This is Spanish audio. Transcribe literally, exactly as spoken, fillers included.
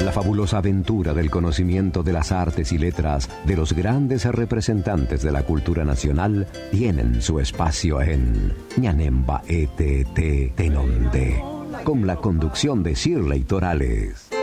La fabulosa aventura del conocimiento de las artes y letras de los grandes representantes de la cultura nacional tienen su espacio en Ñanemba E T T Tenonde, con la conducción de Shirley Torales.